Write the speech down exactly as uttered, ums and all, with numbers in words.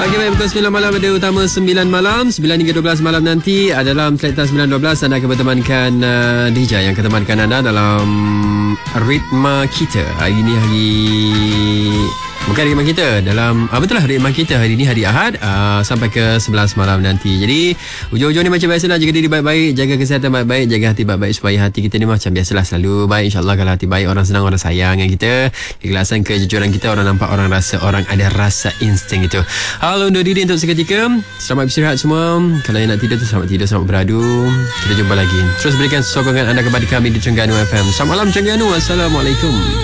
Okey, baik, pukul sembilan malam ada utama sembilan malam, sembilan hingga dua belas malam nanti dalam Selekta sembilan dua belas anda akan bertemankan uh, D J yang akan temankan anda dalam Ritma Kita. Hari ini hari bukan Ritma Kita, dalam ah, betul lah Ritma Kita hari ini hari Ahad uh, sampai ke sebelas malam nanti. Jadi hujung-hujung ni macam biasalah, jaga diri baik-baik, jaga kesihatan baik-baik, jaga hati baik-baik supaya hati kita ni macam biasalah selalu baik. InsyaAllah kalau hati baik, orang senang, orang sayang dengan kita, keikhlasan, kejujuran kita, orang nampak, orang rasa, orang ada rasa insting itu. Halo, undur diri untuk seketika. Selamat beristirahat semua. Kalau yang nak tidur tu selamat tidur, selamat beradu. Kita jumpa lagi. Terus berikan sokongan anda kepada kami di Terengganu F M. Selamat malam Terengganu. Assalamualaikum.